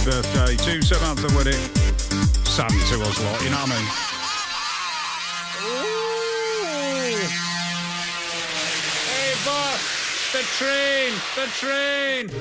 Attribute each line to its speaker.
Speaker 1: birthday to Samantha Whittick, Sammy to us lot, you know what I mean? Ooh. Hey, boss, the train!